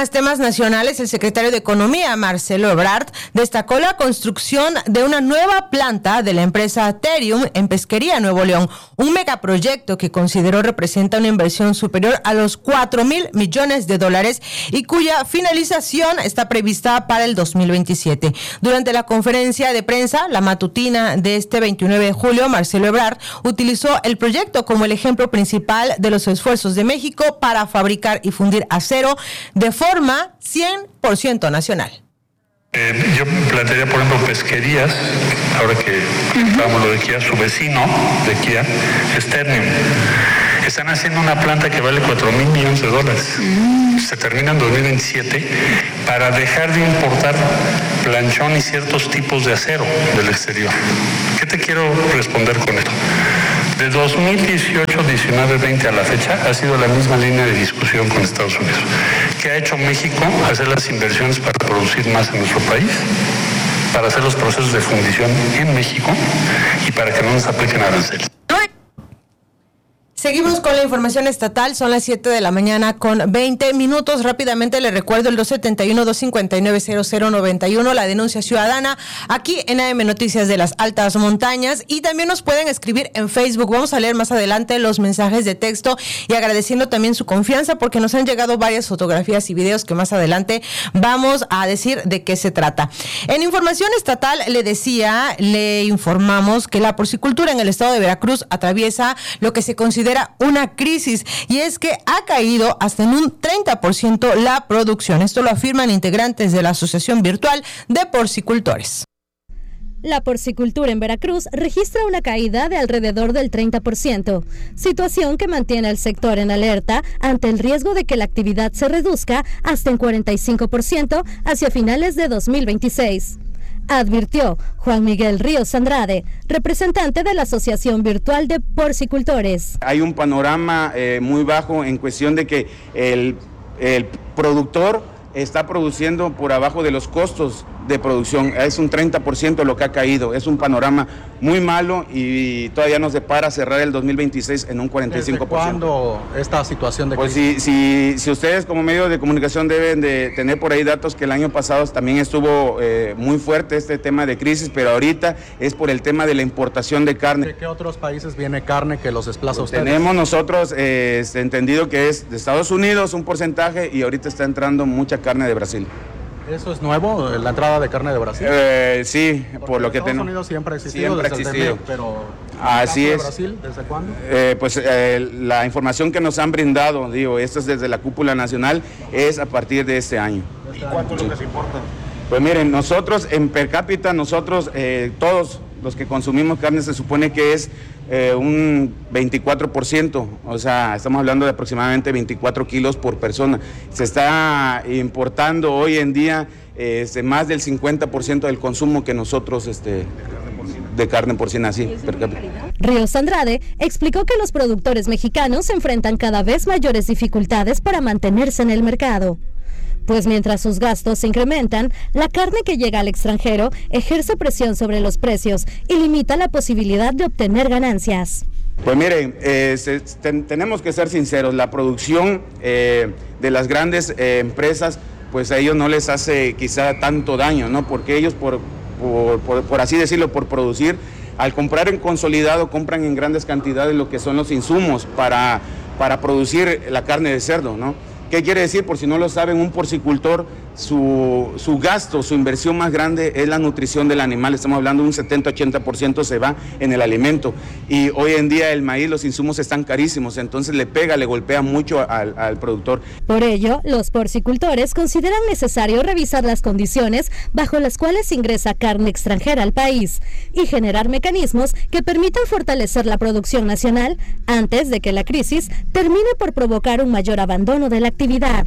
más temas nacionales, el secretario de Economía, Marcelo Ebrard, destacó la construcción de una nueva planta de la empresa Terium en Pesquería, Nuevo León, un megaproyecto que consideró representa una inversión superior a los 4,000 millones de dólares y cuya finalización está prevista para el 2027. Durante la conferencia de prensa, la matutina de este 29 de julio, Marcelo Ebrard utilizó el proyecto como el ejemplo principal de los esfuerzos de México para fabricar y fundir acero de forma 100% nacional. Yo plantearía, por ejemplo, pesquerías, ahora que vamos lo de Kia, su vecino de Kia, es Ternium. Están haciendo una planta que vale 4,000 millones de dólares. Se termina en 2027 para dejar de importar planchón y ciertos tipos de acero del exterior. ¿Qué te quiero responder con esto? De 2018, 19, 20 a la fecha ha sido la misma línea de discusión con Estados Unidos. ¿Qué ha hecho México? Hacer las inversiones para producir más en nuestro país, para hacer los procesos de fundición en México y para que no nos apliquen aranceles. Seguimos con la información estatal, son las 7 de la mañana con 20 minutos. Rápidamente le recuerdo el 271-259-0091, la denuncia ciudadana, aquí en AM Noticias de las Altas Montañas. Y también nos pueden escribir en Facebook. Vamos a leer más adelante los mensajes de texto y agradeciendo también su confianza porque nos han llegado varias fotografías y videos que más adelante vamos a decir de qué se trata. En información estatal le informamos que la porcicultura en el estado de Veracruz atraviesa lo que se considera una crisis, y es que ha caído hasta en un 30% la producción. Esto lo afirman integrantes de la Asociación Virtual de Porcicultores. La porcicultura en Veracruz registra una caída de alrededor del 30%, situación que mantiene al sector en alerta ante el riesgo de que la actividad se reduzca hasta en 45% hacia finales de 2026. Advirtió Juan Miguel Ríos Andrade, representante de la Asociación Virtual de Porcicultores. Hay un panorama muy bajo en cuestión de que el productor está produciendo por abajo de los costos de producción. Es un 30% lo que ha caído. Es un panorama muy malo y todavía nos depara cerrar el 2026 en un 45%. ¿Desde cuándo esta situación de crisis? Pues si ustedes como medio de comunicación deben de tener por ahí datos que el año pasado también estuvo muy fuerte este tema de crisis, pero ahorita es por el tema de la importación de carne. ¿De qué otros países viene carne que los desplaza a ustedes? Tenemos nosotros entendido que es de Estados Unidos un porcentaje y ahorita está entrando mucha carne de Brasil. ¿Eso es nuevo, la entrada de carne de Brasil? Sí, por lo que tenemos. Estados Unidos siempre ha existido. Siempre ha existido. Pero así es. ¿Brasil desde cuándo? La información que nos han brindado, esto es desde la cúpula nacional, es a partir de este año. ¿Y cuánto es lo que se importa? Pues miren, nosotros en per cápita, todos los que consumimos carne se supone que es un 24%, o sea, estamos hablando de aproximadamente 24 kilos por persona. Se está importando hoy en día más del 50% del consumo que nosotros de carne porcina, sí, per cápita. Ríos Andrade explicó que los productores mexicanos enfrentan cada vez mayores dificultades para mantenerse en el mercado. Pues mientras sus gastos se incrementan, la carne que llega al extranjero ejerce presión sobre los precios y limita la posibilidad de obtener ganancias. Pues miren, tenemos que ser sinceros, la producción de las grandes empresas, pues a ellos no les hace quizá tanto daño, ¿no? Porque ellos, por así decirlo, por producir, al comprar en consolidado, compran en grandes cantidades lo que son los insumos para producir la carne de cerdo, ¿no? ¿Qué quiere decir? Por si no lo saben, un porcicultor, su gasto, su inversión más grande es la nutrición del animal. Estamos hablando de un 70-80% se va en el alimento. Y hoy en día el maíz, los insumos están carísimos, entonces le golpea mucho al productor. Por ello, los porcicultores consideran necesario revisar las condiciones bajo las cuales ingresa carne extranjera al país y generar mecanismos que permitan fortalecer la producción nacional antes de que la crisis termine por provocar un mayor abandono de la actividad.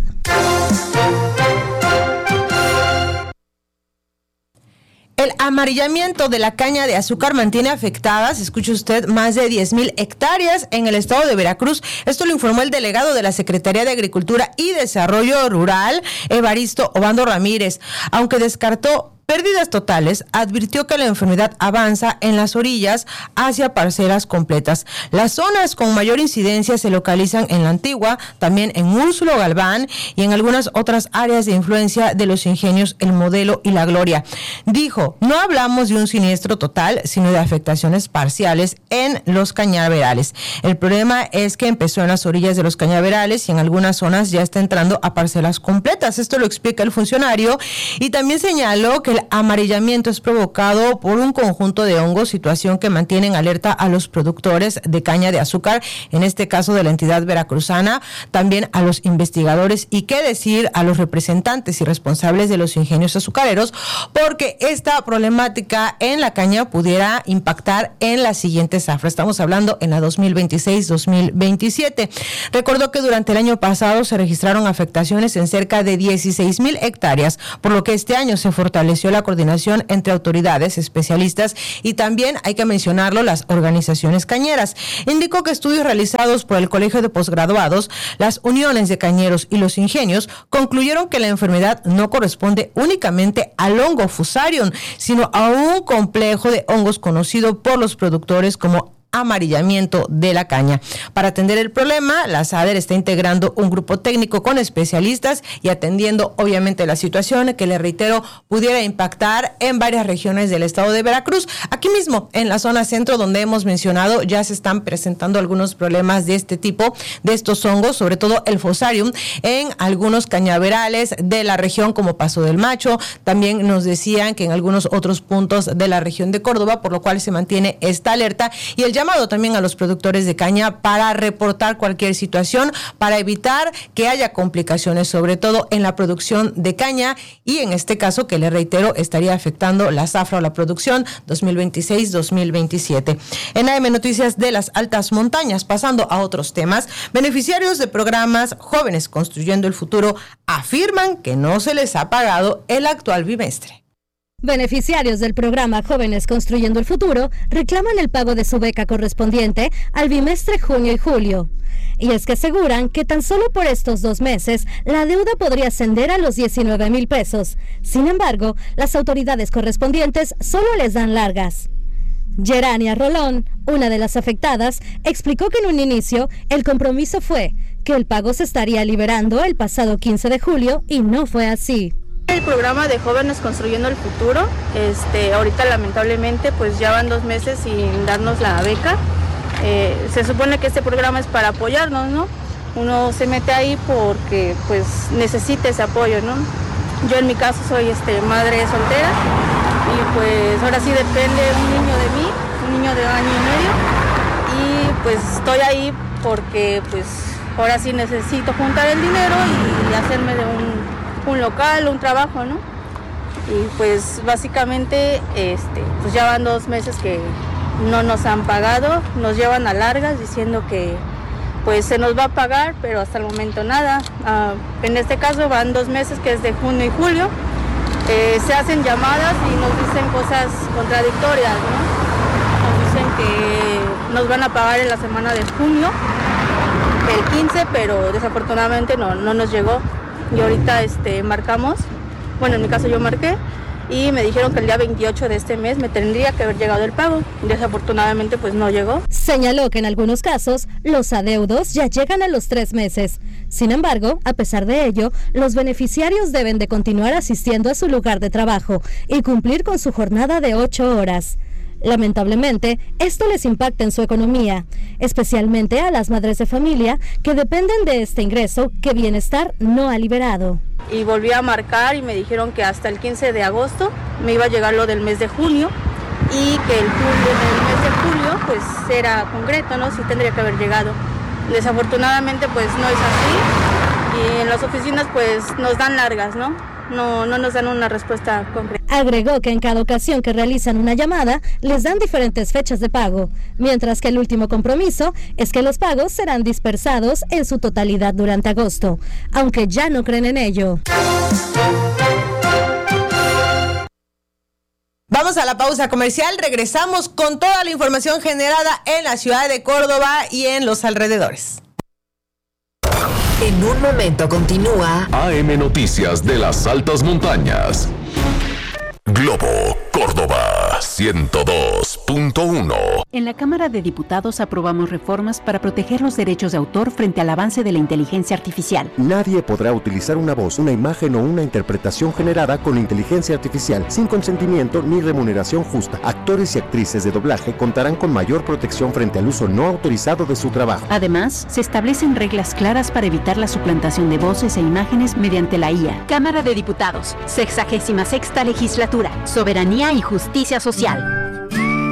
El amarillamiento de la caña de azúcar mantiene afectadas, escuche usted, más de 10,000 hectáreas en el estado de Veracruz. Esto lo informó el delegado de la Secretaría de Agricultura y Desarrollo Rural, Evaristo Obando Ramírez, aunque descartó pérdidas totales, advirtió que la enfermedad avanza en las orillas hacia parcelas completas. Las zonas con mayor incidencia se localizan en La Antigua, también en Úrsulo Galván y en algunas otras áreas de influencia de los ingenios El Modelo y La Gloria. Dijo, no hablamos de un siniestro total, sino de afectaciones parciales en los cañaverales. El problema es que empezó en las orillas de los cañaverales y en algunas zonas ya está entrando a parcelas completas. Esto lo explica el funcionario y también señaló que el amarillamiento es provocado por un conjunto de hongos, situación que mantiene en alerta a los productores de caña de azúcar, en este caso de la entidad veracruzana, también a los investigadores y qué decir a los representantes y responsables de los ingenios azucareros, porque esta problemática en la caña pudiera impactar en la siguiente zafra. Estamos hablando en la 2026-2027. Recordó que durante el año pasado se registraron afectaciones en cerca de 16,000 hectáreas, por lo que este año se fortaleció la coordinación entre autoridades, especialistas y también, hay que mencionarlo, las organizaciones cañeras. Indicó que estudios realizados por el Colegio de Posgraduados, las uniones de cañeros y los ingenios concluyeron que la enfermedad no corresponde únicamente al hongo Fusarium, sino a un complejo de hongos conocido por los productores como amarillamiento de la caña. Para atender el problema, la SADER está integrando un grupo técnico con especialistas y atendiendo obviamente la situación que, le reitero, pudiera impactar en varias regiones del estado de Veracruz. Aquí mismo, en la zona centro, donde hemos mencionado, ya se están presentando algunos problemas de este tipo, de estos hongos, sobre todo el Fusarium, en algunos cañaverales de la región como Paso del Macho. También nos decían que en algunos otros puntos de la región de Córdoba, por lo cual se mantiene esta alerta y el llamado también a los productores de caña para reportar cualquier situación para evitar que haya complicaciones, sobre todo en la producción de caña y en este caso, que le reitero, estaría afectando la zafra o la producción 2026-2027. En AM Noticias de las Altas Montañas, pasando a otros temas, beneficiarios de programas Jóvenes Construyendo el Futuro afirman que no se les ha pagado el actual bimestre. Beneficiarios del programa Jóvenes Construyendo el Futuro reclaman el pago de su beca correspondiente al bimestre junio y julio. Y es que aseguran que tan solo por estos 2 meses la deuda podría ascender a los 19,000 pesos. Sin embargo, las autoridades correspondientes solo les dan largas. Gerania Rolón, una de las afectadas, explicó que en un inicio el compromiso fue que el pago se estaría liberando el pasado 15 de julio y no fue así. El programa de Jóvenes Construyendo el Futuro, ahorita lamentablemente pues ya van 2 meses sin darnos la beca. Se supone que este programa es para apoyarnos, ¿no? Uno se mete ahí porque pues necesita ese apoyo, ¿no? Yo en mi caso soy madre soltera y pues ahora sí depende un niño de mí, un niño de año y medio, y pues estoy ahí porque pues ahora sí necesito juntar el dinero y hacerme de un local, un trabajo, ¿no? Y pues básicamente pues ya van 2 meses que no nos han pagado, nos llevan a largas diciendo que pues se nos va a pagar, pero hasta el momento nada. En este caso van 2 meses, que es de junio y julio. Se hacen llamadas y nos dicen cosas contradictorias, ¿no? Nos dicen que nos van a pagar en la semana de junio, el 15, pero desafortunadamente no nos llegó. Y ahorita marcamos, bueno, en mi caso yo marqué y me dijeron que el día 28 de este mes me tendría que haber llegado el pago. Desafortunadamente pues no llegó. Señaló que en algunos casos los adeudos ya llegan a los 3 meses. Sin embargo, a pesar de ello, los beneficiarios deben de continuar asistiendo a su lugar de trabajo y cumplir con su jornada de 8 horas. Lamentablemente, esto les impacta en su economía, especialmente a las madres de familia que dependen de este ingreso que Bienestar no ha liberado. Y volví a marcar y me dijeron que hasta el 15 de agosto me iba a llegar lo del mes de junio y que el mes de julio pues era concreto, ¿no? Sí tendría que haber llegado. Desafortunadamente pues no es así y en las oficinas pues nos dan largas, ¿no? No nos dan una respuesta concreta. Agregó que en cada ocasión que realizan una llamada, les dan diferentes fechas de pago, mientras que el último compromiso es que los pagos serán dispersados en su totalidad durante agosto, aunque ya no creen en ello. Vamos a la pausa comercial, regresamos con toda la información generada en la ciudad de Córdoba y en los alrededores. En un momento continúa AM Noticias de las Altas Montañas. Globo, Córdoba, 102.1. En la Cámara de Diputados aprobamos reformas para proteger los derechos de autor frente al avance de la inteligencia artificial. Nadie podrá utilizar una voz, una imagen o una interpretación generada con inteligencia artificial sin consentimiento ni remuneración justa. Actores y actrices de doblaje contarán con mayor protección frente al uso no autorizado de su trabajo. Además, se establecen reglas claras para evitar la suplantación de voces e imágenes mediante la IA. Cámara de Diputados, 66ª Legislatura. Soberanía y justicia social.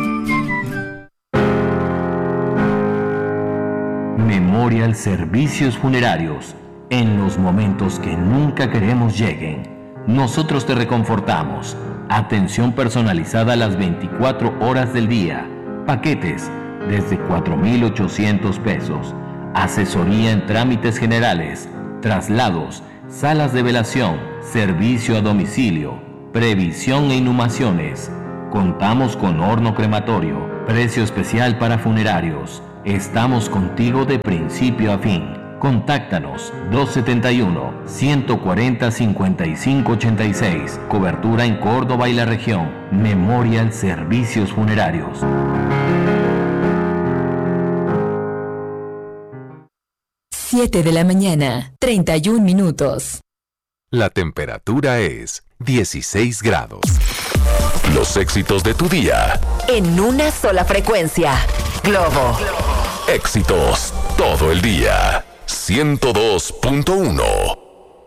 Memorial Servicios Funerarios. En los momentos que nunca queremos lleguen, nosotros te reconfortamos. Atención personalizada las 24 horas del día. Paquetes desde 4,800 pesos. Asesoría en trámites generales, traslados, salas de velación, servicio a domicilio, previsión e inhumaciones. Contamos con horno crematorio, precio especial para funerarios. Estamos contigo de principio a fin. Contáctanos 271-140-5586. Cobertura en Córdoba y la región. Memorial Servicios Funerarios. Siete de la mañana, 31 minutos. La temperatura es 16 grados. Los éxitos de tu día. En una sola frecuencia. Globo. Éxitos todo el día. 102.1.